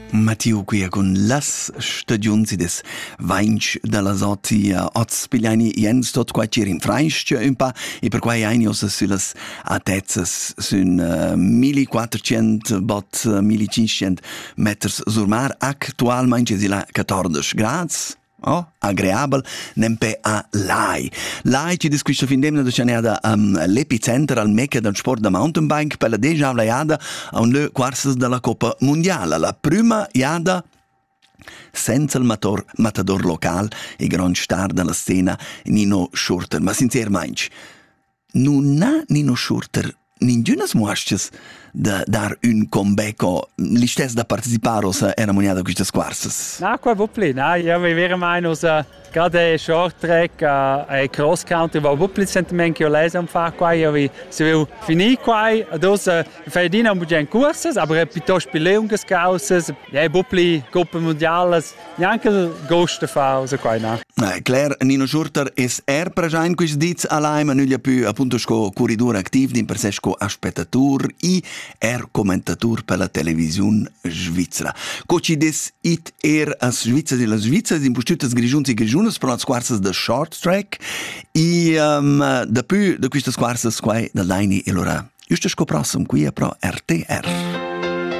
Matteo qui con las stagioni des vainch della sotia oz pigliani jens tot qua c'era in Francia un pa e per quai años sulle altezze sun 1400 bot 1500 meters sul mar actualmente si la 14 gradi. Oh, agreabel, nempe a Lai. Lai ci disquisce fin demna da cianeada l'epicenter al mecca del sport da mountain bike per la deja avlaiada a un le quarses della Coppa Mondiale. La prima iada senza il matador local e gran star della scena Nino Schurter. Ma sinceramente, non ha Nino Schurter ningunas muestras de dar un comeback l'istess da partecipare a era moniada queste quarses. Na, qua vopli, na, ja vi vere menos gerade short track e cross country va vopli sentimenti che lesa am fa qua, ja vi se will finì qua dos fedina un bugen curses, aber piuttosto pileungas causes, ja vopli Coppa Mondiales, neanche goste fa so qua na. Claire Nino Schurter es present quis dits alai ma nuglia più appunto sco corridor activ din per sesco aspettatur i commentatur per la televisione svizzera. Coci des it a Svizzera e la Svizzera in postutas grigiuns e grigiunas per las quarses de short track i da più de quistas quarses quai da laini e l'ora. Just sco prossum qui pro RTR.